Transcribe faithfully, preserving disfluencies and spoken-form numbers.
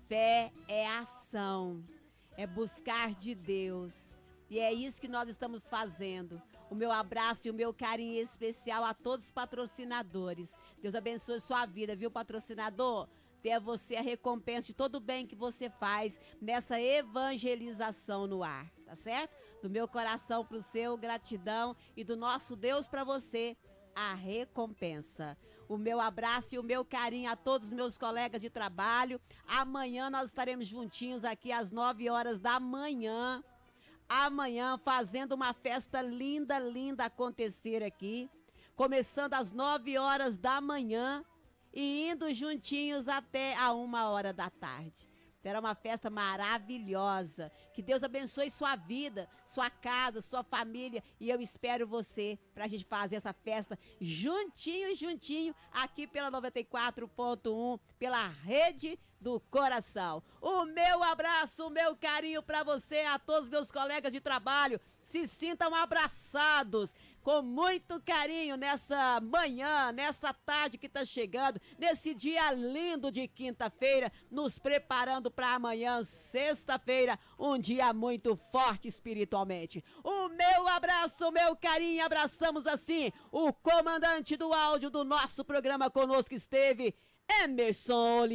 Fé é ação, é buscar de Deus. E é isso que nós estamos fazendo. O meu abraço e o meu carinho especial a todos os patrocinadores. Deus abençoe sua vida, viu, patrocinador? Ter você a recompensa de todo o bem que você faz nessa evangelização no ar, tá certo? Do meu coração pro seu, gratidão, e do nosso Deus para você, a recompensa. O meu abraço e o meu carinho a todos os meus colegas de trabalho. Amanhã nós estaremos juntinhos aqui às nove horas da manhã. Amanhã fazendo uma festa linda, linda acontecer aqui. Começando às nove horas da manhã e indo juntinhos até a uma hora da tarde. Será uma festa maravilhosa. Que Deus abençoe sua vida, sua casa, sua família. E eu espero você para a gente fazer essa festa juntinho, juntinho, aqui pela noventa e quatro ponto um, pela Rede do Coração. O meu abraço, o meu carinho para você, a todos os meus colegas de trabalho. Se sintam abraçados com muito carinho nessa manhã, nessa tarde que está chegando, nesse dia lindo de quinta-feira, nos preparando para amanhã, sexta-feira, um dia muito forte espiritualmente. O meu abraço, o meu carinho, abraçamos assim o comandante do áudio do nosso programa conosco esteve, Emerson Oliveira.